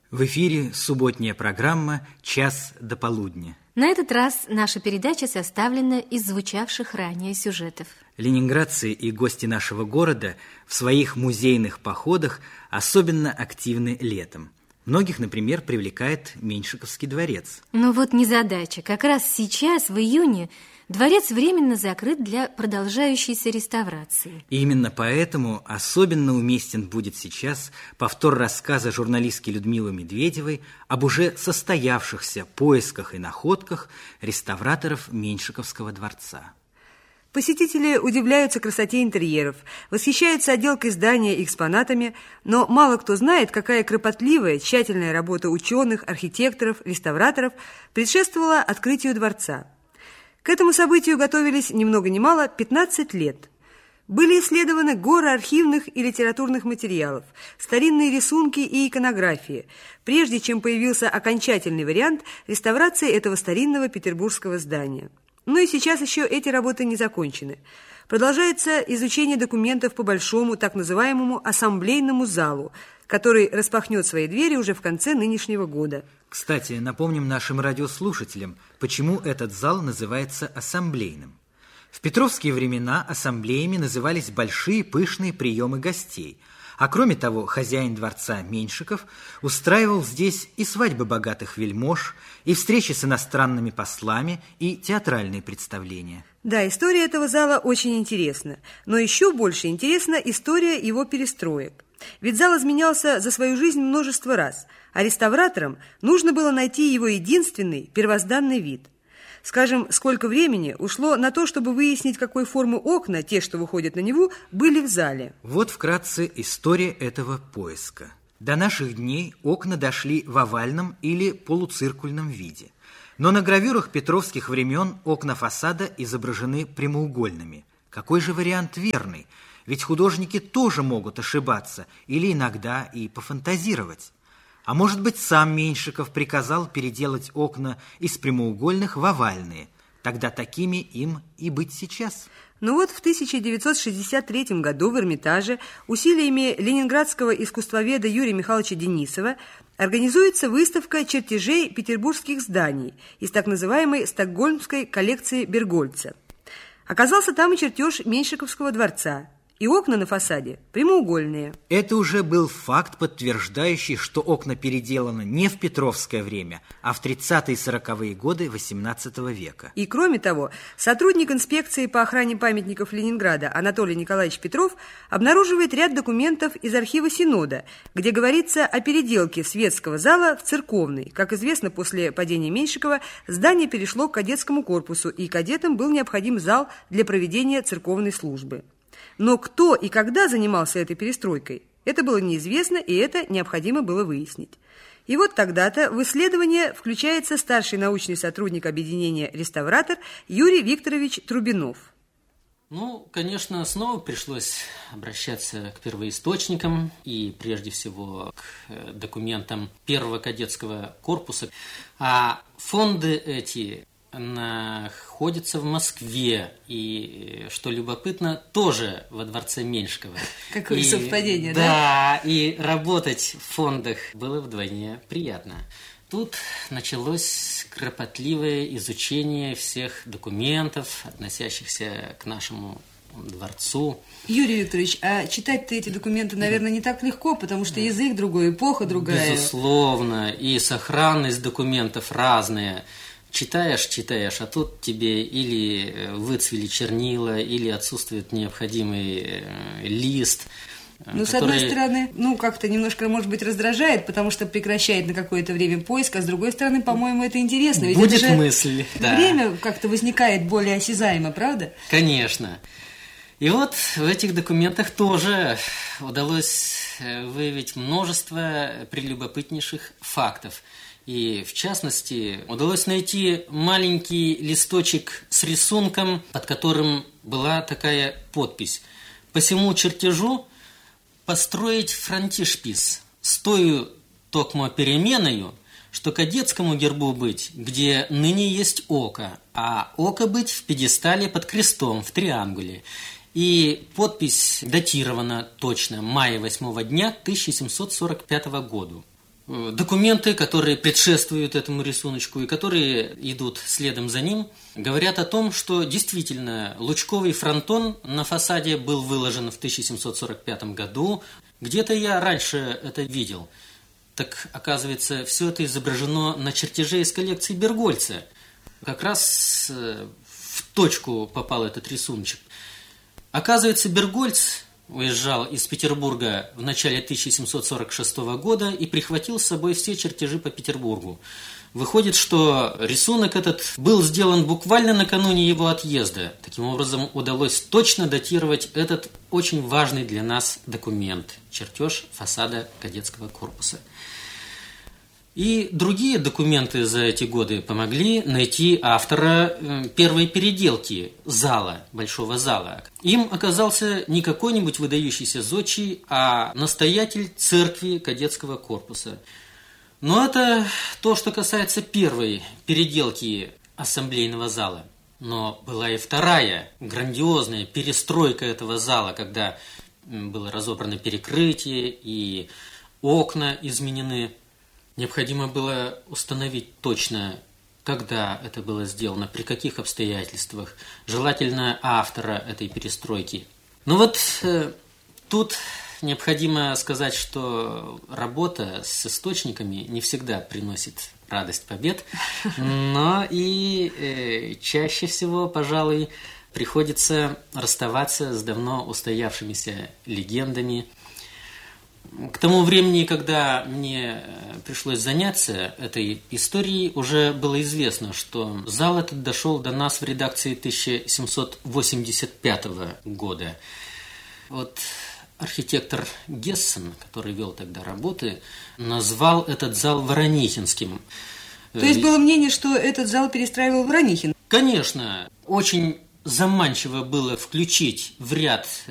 В эфире субботняя программа «Час до полудня». На этот раз наша передача составлена из звучавших ранее сюжетов. Ленинградцы и гости нашего города в своих музейных походах особенно активны летом. Многих, например, привлекает Меньшиковский дворец. Но вот незадача. Как раз сейчас, в июне, дворец временно закрыт для продолжающейся реставрации. И именно поэтому особенно уместен будет сейчас повтор рассказа журналистки Людмилы Медведевой об уже состоявшихся поисках и находках реставраторов Меньшиковского дворца. Посетители удивляются красоте интерьеров, восхищаются отделкой здания и экспонатами, но мало кто знает, какая кропотливая, тщательная работа ученых, архитекторов, реставраторов предшествовала открытию дворца. К этому событию готовились ни много ни мало 15 лет. Были исследованы горы архивных и литературных материалов, старинные рисунки и иконографии, прежде чем появился окончательный вариант реставрации этого старинного петербургского здания. Но и сейчас еще эти работы не закончены. Продолжается изучение документов по большому, так называемому ассамблейному залу, который распахнет свои двери уже в конце нынешнего года. Кстати, напомним нашим радиослушателям, почему этот зал называется ассамблейным. В петровские времена ассамблеями назывались большие пышные приемы гостей. А кроме того, хозяин дворца Меньшиков устраивал здесь и свадьбы богатых вельмож, и встречи с иностранными послами, и театральные представления. Да, история этого зала очень интересна, но еще больше интересна история его перестроек. Ведь зал изменялся за свою жизнь множество раз, а реставраторам нужно было найти его единственный, первозданный вид. Скажем, сколько времени ушло на то, чтобы выяснить, какой формы окна, те, что выходят на Неву, были в зале. Вот вкратце история этого поиска. До наших дней окна дошли в овальном или полуциркульном виде. Но на гравюрах петровских времен окна фасада изображены прямоугольными. Какой же вариант верный? Ведь художники тоже могут ошибаться или иногда и пофантазировать. А может быть, сам Меньшиков приказал переделать окна из прямоугольных в овальные. Тогда такими им и быть сейчас. Ну вот в 1963 году в Эрмитаже усилиями ленинградского искусствоведа Юрия Михайловича Денисова организуется выставка чертежей петербургских зданий из так называемой стокгольмской коллекции Бергольца. Оказался там и чертеж Меньшиковского дворца. И окна на фасаде прямоугольные. Это уже был факт, подтверждающий, что окна переделаны не в петровское время, а в 30-е и 40-е годы XVIII века. И кроме того, сотрудник инспекции по охране памятников Ленинграда Анатолий Николаевич Петров обнаруживает ряд документов из архива Синода, где говорится о переделке светского зала в церковный. Как известно, после падения Меньшикова здание перешло к кадетскому корпусу, и кадетам был необходим зал для проведения церковной службы. Но кто и когда занимался этой перестройкой, это было неизвестно, и это необходимо было выяснить. И вот тогда-то в исследование включается старший научный сотрудник объединения «Реставратор» Юрий Викторович Трубинов. Ну, конечно, снова пришлось обращаться к первоисточникам и, прежде всего, к документам первого кадетского корпуса. А фонды эти находится в Москве и, что любопытно, тоже во дворце Меньшикова. Какое совпадение, да? Да, и работать в фондах было вдвойне приятно. Тут началось кропотливое изучение всех документов, относящихся к нашему дворцу. Юрий Викторович, а читать-то эти документы, наверное, не так легко, потому что язык другой, эпоха другая. Безусловно, и сохранность документов разная. Читаешь, а тут тебе или выцвели чернила, или отсутствует необходимый лист. Ну, с одной стороны, как-то немножко, может быть, раздражает, потому что прекращает на какое-то время поиск, а с другой стороны, по-моему, это интересно. Ведь будет это же мысль, да. Время как-то возникает более осязаемо, правда? Конечно. И вот в этих документах тоже удалось выявить множество прелюбопытнейших фактов. И, в частности, удалось найти маленький листочек с рисунком, под которым была такая подпись: «По сему чертежу построить фронтишпис, с тою токмо переменою, что кадетскому гербу быть, где ныне есть око, а око быть в пьедестале под крестом в триангуле». И подпись датирована точно мая 8 дня 1745 года. Документы, которые предшествуют этому рисуночку и которые идут следом за ним, говорят о том, что действительно лучковый фронтон на фасаде был выложен в 1745 году. Где-то я раньше это видел. Так, оказывается, все это изображено на чертеже из коллекции Бергольца. Как раз в точку попал этот рисуночек. Оказывается, Бергольц уезжал из Петербурга в начале 1746 года и прихватил с собой все чертежи по Петербургу. Выходит, что рисунок этот был сделан буквально накануне его отъезда. Таким образом, удалось точно датировать этот очень важный для нас документ – чертеж фасада кадетского корпуса. И другие документы за эти годы помогли найти автора первой переделки зала, большого зала. Им оказался не какой-нибудь выдающийся зодчий, а настоятель церкви кадетского корпуса. Но это то, что касается первой переделки ассамблейного зала. Но была и вторая, грандиозная перестройка этого зала, когда было разобрано перекрытие и окна изменены. Необходимо было установить точно, когда это было сделано, при каких обстоятельствах, желательно автора этой перестройки. Но вот тут необходимо сказать, что работа с источниками не всегда приносит радость побед, но и чаще всего, пожалуй, приходится расставаться с давно устоявшимися легендами. К тому времени, когда мне пришлось заняться этой историей, уже было известно, что зал этот дошел до нас в редакции 1785 года. Вот архитектор Гессен, который вел тогда работы, назвал этот зал Воронихинским. То есть было мнение, что этот зал перестраивал Воронихин? Конечно, очень заманчиво было включить в ряд